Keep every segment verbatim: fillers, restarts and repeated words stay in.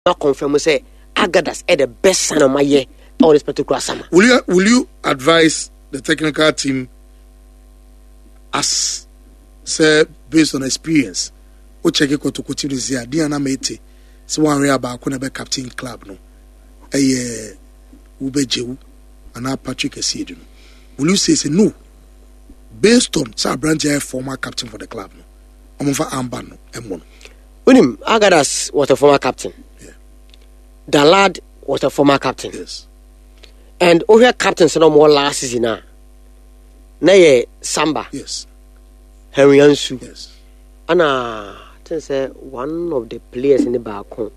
not confirm say Agadas are the best son of my year or this particular summer. Will you will you advise the technical team as say based on experience? O check it to continue this year. Diana Mete, so one way about be captain club no. Eh, Ube Jew and our Patrick Esidu. Will you say say no? Based on Sir Brandt, former captain for the club no. I'm for Amban no. Emono. When him Agadas was a former captain. Yeah. The lad was a former captain. Yes. And over captain said no more last season now. Na Samba. Yes. Henry Ansu. Yes. And uh, I say one of the players in the back home.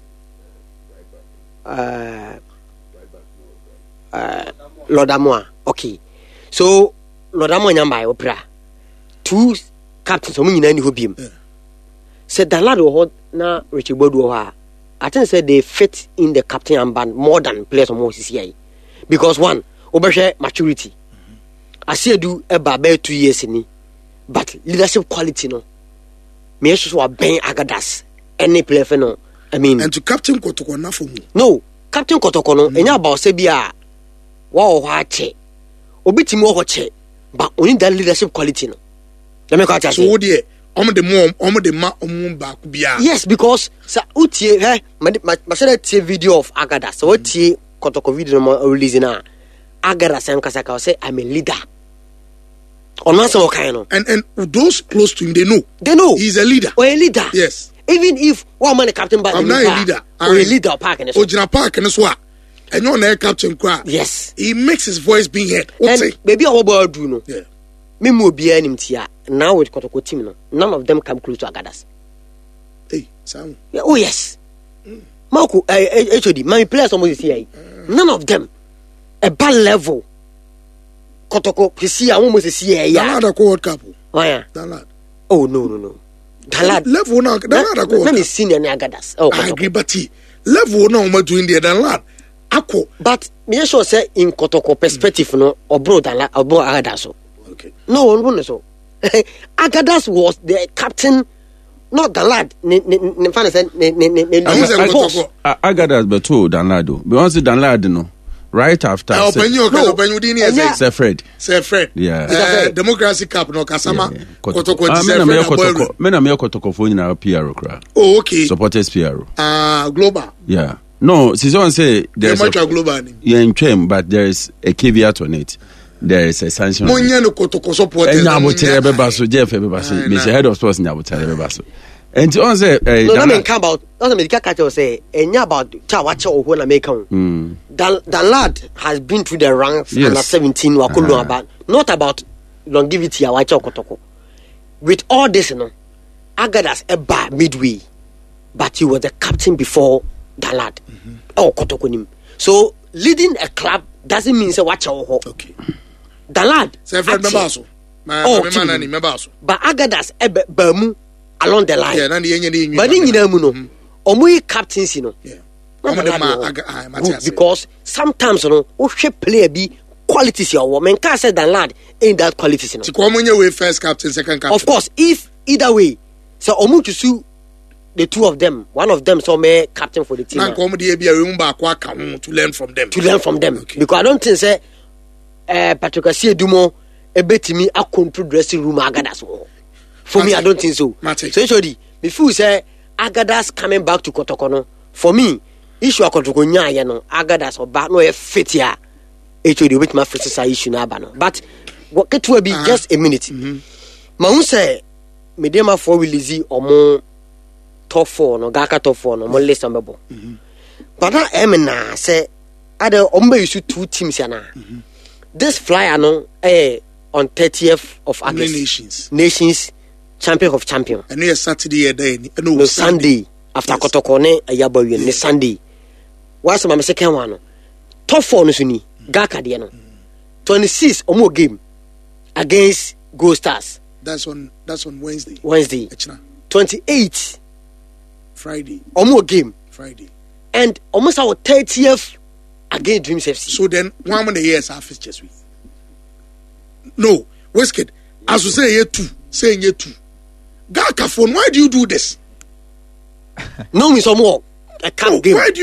Uh, uh, Lord Amoa. Okay. So Lord Amoa nyamba opera. Two captains omu nyina ni hobiem. Said the lad who na Richie Bodu ha. I think said they fit in the captain and band more than players of Moses C I. Because one, obeshe maturity. Mm-hmm. I see do about two years in but leadership quality no. Me also a ben Agadas any player for no. I mean and to captain Kotoko na for me. No, Captain Kotoko no enya about say bia wa o ha che. Obi timi wo ho che but only that leadership quality no. Let me catch so there omo the mom omo the ma omo back bia. Yes, because sa utie eh ma ma share tie video of Agadas. So utie Kotoko video no release na Agadas en kasaka say I'm a leader. On answer what kind of and and those close to him they know. They know he's a leader. Or a leader. Yes. Even if one man captain back I'm not a leader. Or a leader park and Ojina park and so and you're not captain kwa. Yes. He makes his voice being heard. And maybe our boy do no. Yeah. Me mo be anim tia. Now with Kotoko team no. None of them come close to Agadas. Hey, Sam. Yeah, oh yes. Mm. Marco eh H O D, my players almost here. Uh. None of them a bad level. Kotoko see I almost see here. Yeah. That World Cup. Oh yeah. That lad. Oh no no no. That lad level now. That lad go. Let me see the Agadas. Oh, I agree, but he level now we doing there that lad. Ako. But me sure say in Kotoko perspective mm. no or bro that lad or bro Agadas. Okay. No one won so. Agadas was the captain, not the lad. Agadas but two Dan Lado. But once Dan Lado no, right after. Oh, when you no, when you didn't hear Sir Fred. Sir Fred. Yeah. Uh, Democracy Cup no Kasama. Kotoko. Ah, me na me Kotoko. Me na me Kotoko for na P R O kra. Oh, okay. Supporters P R O. Ah, global. Yeah. No, season say there's a global. Yeah, in term, but there's a caveat on it. There is a sanction. Monya no Kotoko supporters. And Nabutere Bebaso, Jeff Bebaso, Mister Head of Sports Nabutere Bebaso. And on say, no, I mean, come about. Doesn't mean Kakacho say, and about Chawacha or when I make him. The lad has been through the ranks under seventeen. Wakulo about not about longevity. Awacha Kotoko. With all this, you know, Agadas a bar midway, but he was the captain before the lad. Oh, Kotoko him. So leading a club doesn't mean say watch out. Okay. The lad. Say friend Mebaso. Oh, Mebaso. But Agadas a Bermu along the line. Yeah, na the yenye. But in you know, omu captains, you know. Yeah. Because sometimes you know, o she player be qualities your woman can't say that lad ain't that qualities, you know. So come on your way first captain, second captain. Of course, if either way, so omu to sue the two of them, one of them so may captain for the team. Now come the be a to learn from them. To learn from them. Okay. Because I don't think say uh Patrick Asie Dumo a bet me a control dressing room Agadas. For Mate. me, I don't think so. Mate. So actually, before you say Agadas coming back to Kotokono, for me, issue a Kotoko nya you know, Agadas or back no a fit here. Actually, with my first issue na bano. But what it will be uh-huh. just a minute. Ma mm-hmm. say me dem for release omo top four no Gaka top four no mo list ambebo. But that emina say other ombe issue two teams yana. Mm-hmm. This flyer no eh on thirtieth of August. Nations. Nations champion of champion. And no Saturday day no, no Sunday. Sunday after yes. Kotoko ne ayabawi yes. ne Sunday. What's my second one? Top four no suni Gaka de no. twenty-six omo game against Gold Stars. That's on that's on Wednesday. Wednesday. Echna. twenty-eight Friday. Omo game. Friday. And almost our thirtieth against Dreams F C. So then one of the years after just week. No, Westgate. As we say here two, saying here two. Gaka phone, why do you do this? No, me some more. a camp game. Why do